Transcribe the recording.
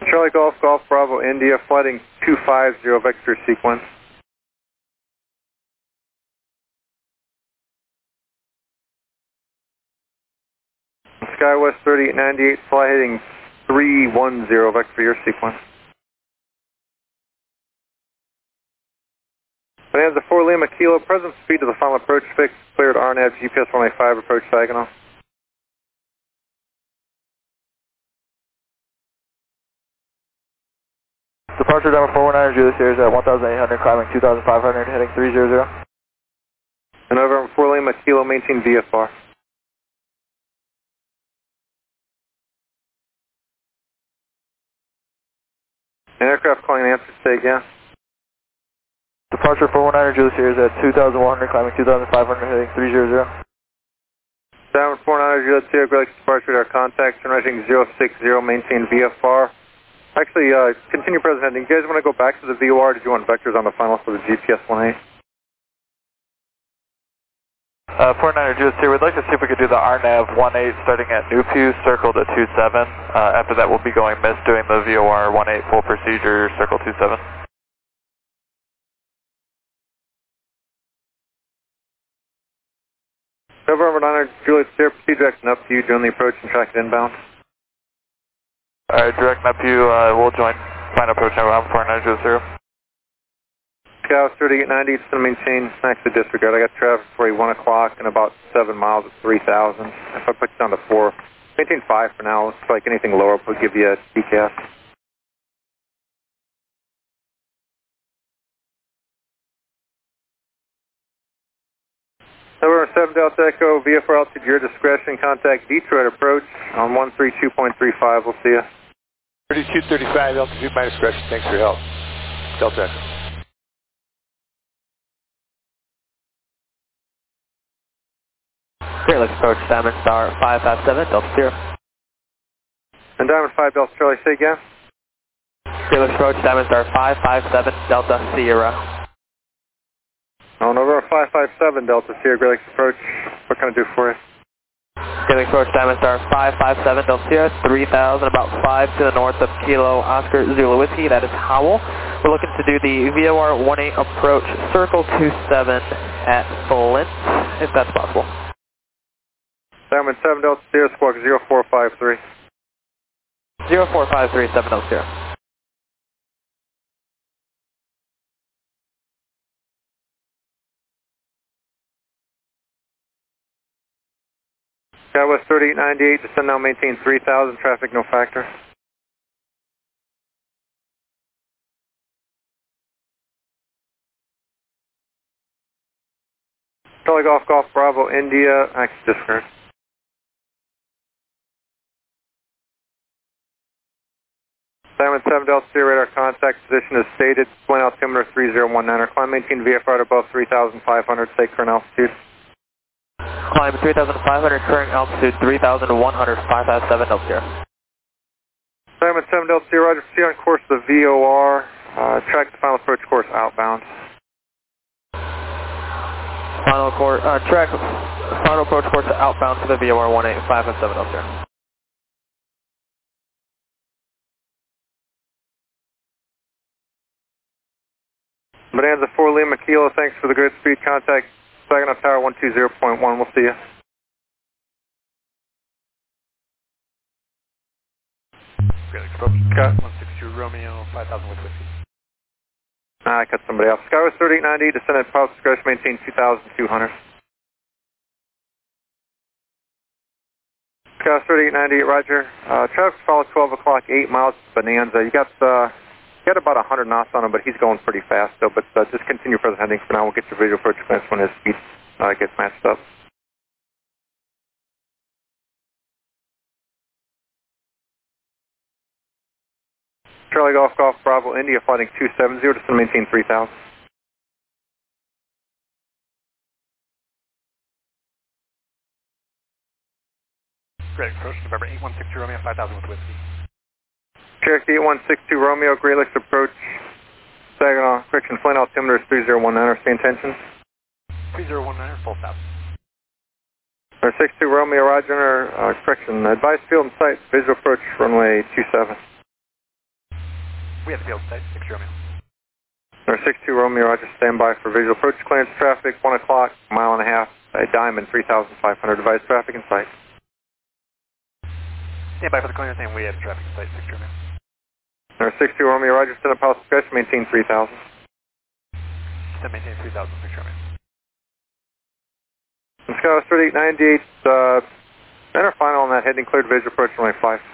Charlie Golf, Golf Bravo, India, flighting 250 vector sequence. SkyWest 3898, fly heading 310 vector your sequence. Bonanza 4 Lima Kilo, present speed to the final approach fix, cleared RNAV GPS 185, approach diagonal. Departure Denver 419, Julius Sears at 1,800, climbing 2,500, heading 300. And November 4 Lima Kilo, maintain VFR. An aircraft calling an answer, say again. Departure 419, Julius Sears at 2,100, climbing 2,500, heading 300. Denver 49, Julius Sears, Greg, departure radar contact, turn rating 060, maintain VFR. Actually, continue present heading. You guys want to go back to the VOR? Did you want vectors on the final for the GPS 18? 49er Julius here. We'd like to see if we could do the RNAV 18 starting at Nupu, circle to 27. After that, we'll be going miss doing the VOR 18 full procedure, circle 27. November 9, Julius here, proceed direction up to you, join the approach and track it inbound. Alright, direct up you, we'll join final approach number 49 Julius here. Scout 3890, it's going to maintain max to disregard. I got traffic for you 1 o'clock and about 7 miles at 3,000. If I put you down to 4, maintain 5 for now. Looks like anything lower will give you a decaf. November 7 Delta Echo, VFR altitude, your discretion. Contact Detroit approach on 132.35. We'll see you. 3235, altitude, my discretion. Thanks for your help. Delta Echo. Great, let's approach Diamond Star 557, Delta Sierra. And Diamond 5 Delta Charlie, say again. Great, let's approach Diamond Star 557, Delta Sierra. On November 557 Delta Sierra, Great Lakes approach. What can I do for you? Great Lakes approach Diamond Star 557 Delta Sierra, 3,000, about 5 to the north of Kilo Oscar Zulu Whiskey. That is Howell. We're looking to do the VOR 18 approach, circle 27 at Flint, if that's possible. Diamond 7 Delta Sierra, squawk 0453. 0453, 7 Delta Sierra. Skywest 3898, descend now, maintain 3,000, traffic no factor. Charlie Golf, Golf Bravo, India, access discard. Diamond 7 Delta Sierra, radar contact position is stated, point altimeter 3019, climb maintain VFR at above 3,500, stay current altitude. Climb 3,500, current altitude 3,100, 557 Delta Sierra. Diamond 7 Delta Sierra, roger, see on course the VOR, track the final approach course outbound. Track final approach course outbound to the VOR 18, 557 Delta Sierra. Bonanza 4 Lima Kilo, thanks for the good speed contact. Saginaw Tower 120.1, we'll see you. Great Lakes approach, Scott 162 Romeo, 5,000 with whiskey. I cut somebody off. Skywest 3890, descend at pilot discretion, maintain 2,200. Skywest 3890, roger. Traffic follow 12 o'clock, 8 miles to Bonanza. You got about 100 knots on him, but he's going pretty fast still. But just continue present heading for now. We'll get your visual approach clearance when his speed gets matched up. Charlie Golf, Golf Bravo, India, flighting 270, just to maintain 3,000. Great approach, November 8162 Romeo, 5,000 with whiskey. Cherokee 8162 Romeo, Great Lakes approach, Saginaw, correction, flight altimeter is 3019, stay in tension. 3019, full stop. 62 Romeo, roger, correction, advice field and sight, visual approach, runway 27. We have the field site, 6 Romeo. Number 62 Romeo, Roger, stand by for visual approach clearance traffic, 1 o'clock, mile and a half, Diamond, 3,500, device traffic in sight. Stand by for the clearance and we have traffic in sight, 6 Romeo. Number 62 Romeo, Roger, send up house sketch, maintain 3,000. Still maintain 3,000, 6 Romeo. And Skywest 3898, center final on that heading cleared visual approach runway 55.